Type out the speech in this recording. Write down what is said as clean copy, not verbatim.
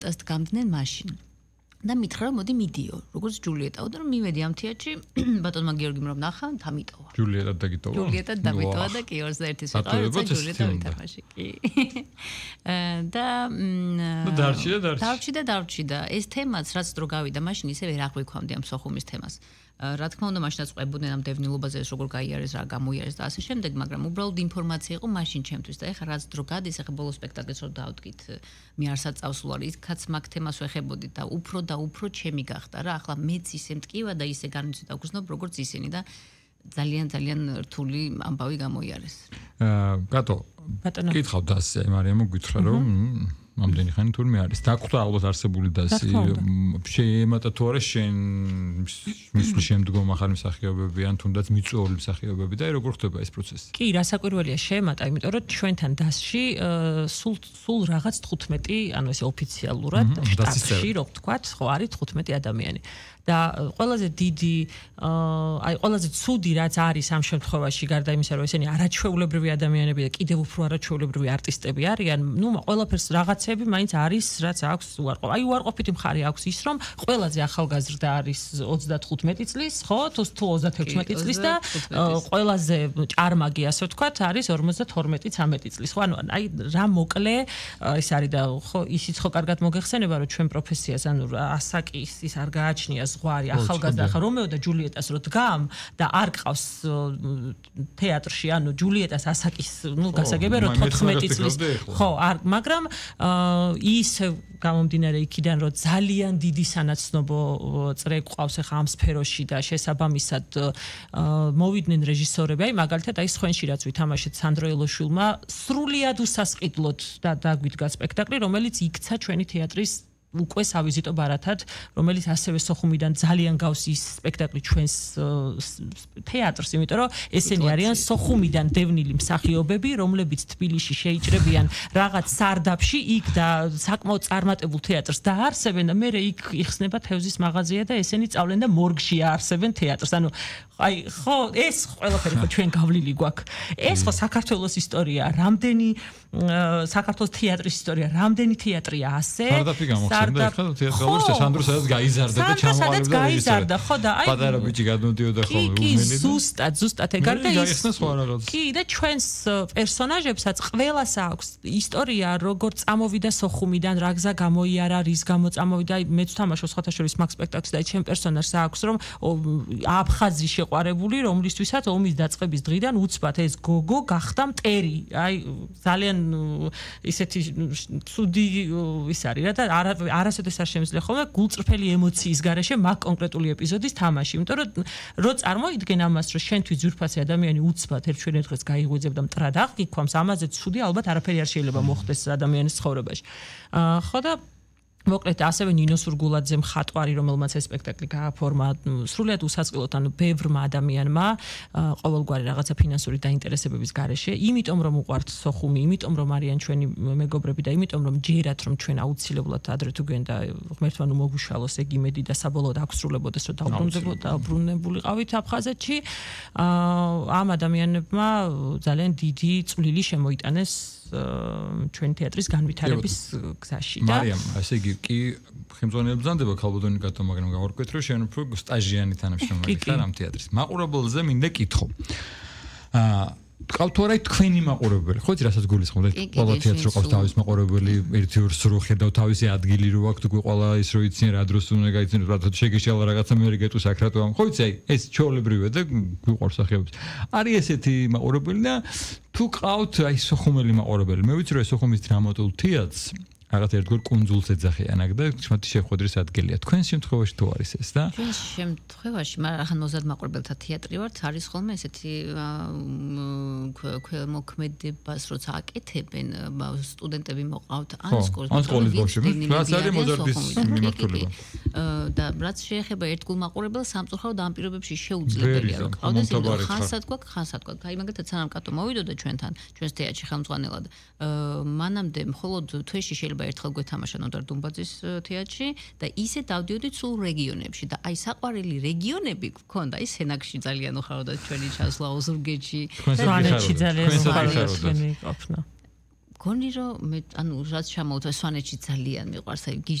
ას გამდნენ მაშინ. და მითხრა რომ მოდი მიდიო, როგორც ჯულიეტა, და რომ მივედი ამ თეატრში, ბატონმა გიორგიმ რომ ნახა, დამიტოვა. ჯულიეტა დაგიტოვა. ჯულიეტა დამიტოვა და კი 21-ის ვიყავ, ჯულიეტა ვითამაში, კი. და დარჩი და ეს თემაც რაც დრო გავიდა, მაშინ ისე ვერ აღვიქვამდი ამ სოხუმის თემას. რა თქმა უნდა, მაშინაც ყვებოდნენ ამ დევნილობაზე, როგორ გაიარეს, რა გამოიარეს და ასე შემდეგ, მაგრამ უბრალოდ ინფორმაცია იყო მაშინ ჩემთვის და ეხლა რაც დრო გადის, ეხლა ბოლო სპექტაკლს რო დავდგით, მე არ საწავსულარი, იქაც მაგ თემას ვეხებოდი და უფრო ჩემი გახდა რა, ახლა მეც ისე მტკივა და ისე განვიცდა გრძნობ, როგორც ისინი და ძალიან რთული ამბავი გამოიარეს. კატო, კითხავ დასი, მარიამო გითხრა რომ ამდენი ხანი თურმე არის. დაგვხვდა ალბათ არსებული დასი. შეემატა თუ არა შენ მისვლის შემდგომ ახალი მსახიობები ან თუნდაც მიწვეული მსახიობები და როგორ ხდება ეს პროცესი? კი, რასაკვირველია შეემატა, იმიტომ რომ ჩვენთან დასში სულ რაღაც 15, ანუ ესე ოფიციალურად შტაბში რო ვთქვათ, ხო არის 15 ადამიანი. და ყველაზე დიდი აი ყველაზე ცუდი რაც არის ამ შემთხვევაში გარდა იმისა რომ ესენი არაჩვეულებრივი ადამიანები და კიდევ უფრო არაჩვეულებრივი არტისტები არიან, ნუ ყველაფერს რაღაცები მაინც არის რაც აქვს უარყოფით. აი უარყოფითი მხარე აქვს ის რომ ყველაზე ახალგაზრდა არის 35 წლის, ხო? თუ 36 წლის და ყველაზე ჭარმაგი ასე ვთქვათ არის 52-13 წლის. ხო, ანუ აი რა მოკლე ის არის და ხო ისიც ხო კარგად მოგეხსენება რომ ჩვენ პროფესიას ანუ ასაკის ის არ გააჩნია ზღვარი ახალგაზრდა ხა რომეო და ჯულიეტას რო დგამ და არ ყავს თეატრში ანუ ჯულიეტას ასაკის ნუ გასაგებია რომ 14 წლის ხო არ მაგრამ ის გამომდინარე იქიდან რომ ძალიან დიდი სანაცნობო წრე ყავს ახლა ამ სფეროში და შესაბამისად მოვიდნენ რეჟისორები აი მაგალითად აი სხვენში რაც ვითამაშეთ სანდრო ელოშვილმა სრულიად უსასყიდლოდ და დაგვიდგა სპექტაკლი რომელიც იქცა ჩვენი თეატრის უკვე სავიზიტო ბარათად, რომელიც ასევე სოხუმიდან ძალიან გავს ის სპექტაკლი ჩვენს თეატრს, იმიტომ რომ ესენი არიან სოხუმიდან დევნილი მსახიობები, რომლებიც თბილისში შეიჭრებიან რაღაც სარდაფში იქ და საკმაოდ წარმატებულ თეატრს დაარსებენ და მერე იქ იხსნება თევზის მაღაზია და ესენი წავლენ და მორგში აარსებენ თეატრს. ანუ აი ხო ეს ყველაფერი ხო ჩვენ გავლილი გვაქვს. ეს ხო საქართველოს ისტორია, რამდენი საქართველოს თეატრის ისტორია, რამდენი თეატრია ასე. სარდაფი გამოხსენდა ხა თეატრალურში სანდრო სადაც გაიზარდა და ჩამოყალიბდა გაიზარდა ხო და აი პატარა ბიჭი გადმოდიოდა ხოლმე უმელი და ზუსტად ეგარ და ის კი და ჩვენს პერსონაჟებსაც ყველას აქვს ისტორია როგორ წამოვიდა სოხუმიდან რა გზა გამოიარა რის გამო წამოვიდა აი მეც თამაშობ სხვათა შორის მაგ სპექტაკლს და აი ჩემ პერსონაჟს აქვს რომ აფხაზი შეყვარებული რომლისთვისაც ომის დაწყების დღიდან უცბად ეს გოგო გახდა მტერი აი ძალიან ისეთი ცუდი ის არის რა და არასოდეს არ შემიძლია ხოლმე გულწრფელი ემოციის გარეშე მაგ კონკრეტული ეპიზოდის თამაში, იმიტომ რომ წარმოიდგენ ამას, რომ შენთვის ძვირფასი ადამიანი უცბად ერთ ჩვენ დღეს გაიღვიძებ და მტრად აღიქვამს, ამაზე ცუდი ალბათ არაფერი არ შეიძლება მოხდეს ადამიანის ცხოვრებაში. ხო და მოკლედ ასევე ნინო სურგულაძე მხატვარი რომელმაც ეს სპექტაკლი გააფორმა სრულიად უსასყიდლოდ ანუ ბევრმა ადამიანმა ყოველგვარი რაღაცა ფინანსური დაინტერესებების გარეშე იმიტომ რომ უყვართ სოხუმი იმიტომ რომ არიან ჩვენი მეგობრები და იმიტომ რომ ჯერათ რომ ჩვენ აუცილებლად ადრე თუ გენდა ღმერთმა ნუ მოგვიშალოს ეგ იმედი და საბოლოოდ აღსრულებოდეს რომ დაუბრუნებულიყავით აფხაზეთში ამ ადამიანებმა ძალიან დიდი წვლილი შემოიტანეს ჩვენ თეატრის განვითარების გზაში და მარიამ ასე იგი კი ხელმძღვანელი ბრძანდება ქალბატონი კატო მაგრამ გავარკვეთ რომ შენ უფრო სტაჟიანი თანამშრომელი ხარ ამ თეატრის მაყურებელზე მინდა კითხო ყავთ თუ არა თქვენი მაყურებელი ხო იცი რასაც გულისხმობთ ყველა თეატრში ყავს თავის მაყურებელი ერთი-ორს რო ხედავ თავისი ადგილი რო აქვს უკვე ყველა ის რო იციან რა დროს უნდა გაიცინოთ რა შეგეშალა რაღაცა მე რეგეტუს აკრატო ამ ხო იცი აი ეს ჩაოლებრივია და გვიყვარს სახეობს არის ესეთი მაყურებელი და თუ ყავთ აი სოხუმელი მაყურებელი მე ვიცი რომ ეს სოხუმის დრამატულ თეატრს რაღაც ერთგვარ კუნძულს ეძახიან აქ და ჩვენი შეხვედრის ადგილია. თქვენ შემთხვევაში თუ არის ეს და? ჩვენ შემთხვევაში, მაგრამ ახლა მოზად მაყურებელთა თეატრი ვართ, არის ხოლმე ესეთი მოქმედებას როცა აკეთებენ, სტუდენტები მოყავთ ან სკოლის ბავშვები, რაც არის მოზარდის მიმართულება. და რაც შეეხება ერთგულ მაყურებელს, სამწუხაროდ ამ პირობებში შეუძლებელია რომ ყავდეს ხანსად გვაქვს. აი მაგალითად სანამ კატო მოვიდოდა ჩვენთან, ჩვენს თეატრში ხელმძღვანელად, მანამდე მხოლოდ თვეში შეიძლება ერთხელ გვეთამაშა ნოდარ დუმბაძის თეატრში და ისე დავდიოდით სულ რეგიონებში და აი საყვარელი რეგიონები გქონდა ის სენაკში ძალიან უხაროდა ჩვენი ჩასვლა ოზურგეთში სვანეთში ძალიან უხაროდა ჩვენი ყოფნა გონი რომ მე ანუ რაც ჩამოვთვა სვანეთში ძალიან მიყვარს აი